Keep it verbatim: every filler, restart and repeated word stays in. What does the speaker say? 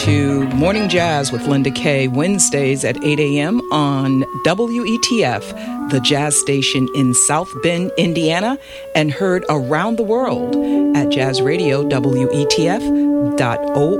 to Morning Jazz with Linda Kay, Wednesdays at eight a.m. on W E T F, the jazz station in South Bend, Indiana, and heard around the world at jazz radio W E T F dot org.